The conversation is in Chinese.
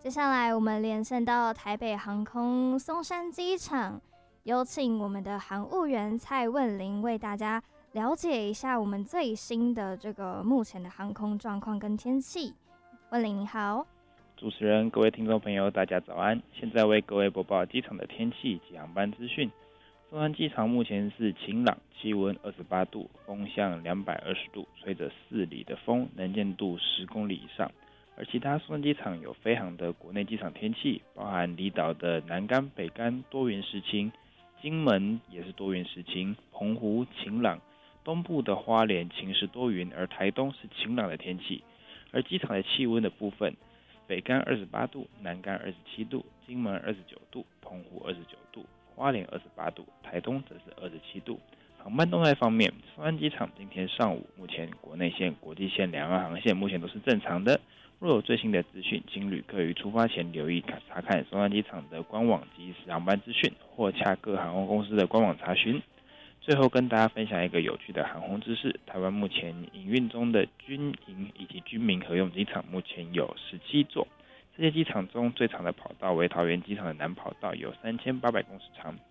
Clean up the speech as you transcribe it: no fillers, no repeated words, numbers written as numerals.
接下来我们连线到台北航空松山机场，有请我们的航务员蔡问玲为大家了解一下我们最新的这个目前的航空状况跟天气。问玲你好。 主持人、各位听众朋友，大家早安！现在为各位播报机场的天气及航班资讯。松山机场目前是晴朗，气温28度，风向220度，吹着4里的风，能见度10公里以上。而其他松山机场有飞航的国内机场天气，包含离岛的南竿、北竿多云时晴，金门也是多云时晴，澎湖晴朗，东部的花莲晴时多云，而台东是晴朗的天气。而机场的气温的部分，北竿28度，南竿27度，金门29度，澎湖29度，花莲28度，台东则是27度。航班动态方面，松山机场今天上午目前国内线、国际线两岸航线目前都是正常的。若有最新的资讯，请旅客于出发前留意查看松山机场的官网及航班资讯，或洽各航空公司的官网查询。最后跟大家分享一个有趣的航空知识，台湾目前营运中的军营以及军民合用机场目前有17座，这些机场中最长的跑道为桃园机场的南跑道，有3800公尺长，